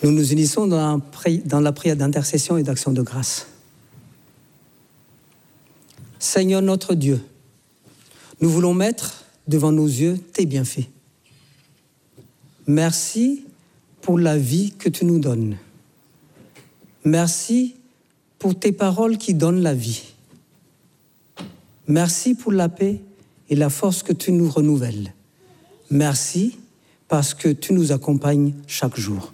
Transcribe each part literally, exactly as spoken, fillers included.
Nous nous unissons dans la, pri- dans la prière d'intercession et d'action de grâce. Seigneur notre Dieu, nous voulons mettre devant nos yeux tes bienfaits. Merci pour la vie que tu nous donnes. Merci pour tes paroles qui donnent la vie. Merci pour la paix et la force que tu nous renouvelles. Merci parce que tu nous accompagnes chaque jour.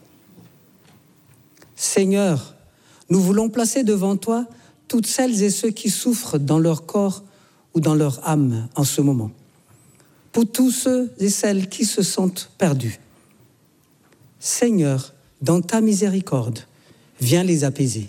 Seigneur, nous voulons placer devant toi toutes celles et ceux qui souffrent dans leur corps ou dans leur âme en ce moment. Pour tous ceux et celles qui se sentent perdus. Seigneur, dans ta miséricorde, viens les apaiser.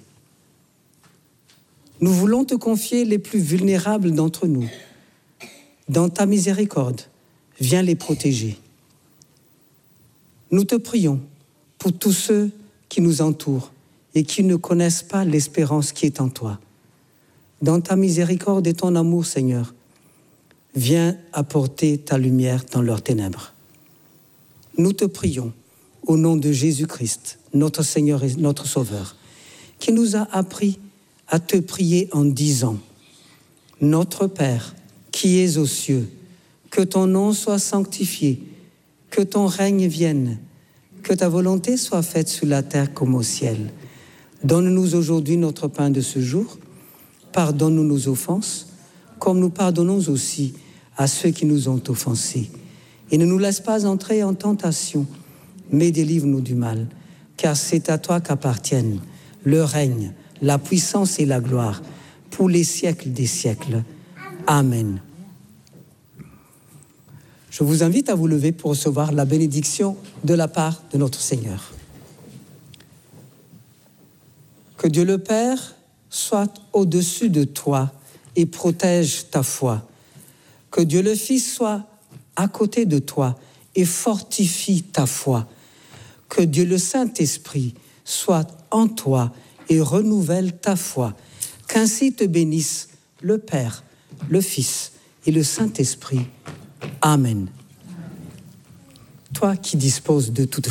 Nous voulons te confier les plus vulnérables d'entre nous. Dans ta miséricorde, viens les protéger. Nous te prions pour tous ceux qui nous entourent et qui ne connaissent pas l'espérance qui est en toi. Dans ta miséricorde et ton amour, Seigneur, viens apporter ta lumière dans leurs ténèbres. Nous te prions au nom de Jésus-Christ, notre Seigneur et notre Sauveur, qui nous a appris à te prier en disant « Notre Père, qui es aux cieux, que ton nom soit sanctifié, que ton règne vienne, que ta volonté soit faite sur la terre comme au ciel. Donne-nous aujourd'hui notre pain de ce jour. Pardonne-nous nos offenses, comme nous pardonnons aussi à ceux qui nous ont offensés. Et ne nous laisse pas entrer en tentation, mais délivre-nous du mal, car c'est à toi qu'appartiennent le règne, la puissance et la gloire, pour les siècles des siècles. Amen. Je vous invite à vous lever pour recevoir la bénédiction de la part de notre Seigneur. Que Dieu le Père soit au-dessus de toi et protège ta foi. Que Dieu le Fils soit à côté de toi et fortifie ta foi. Que Dieu le Saint-Esprit soit en toi et renouvelle ta foi. Qu'ainsi te bénisse le Père, le Fils et le Saint-Esprit. Amen. Toi qui disposes de toute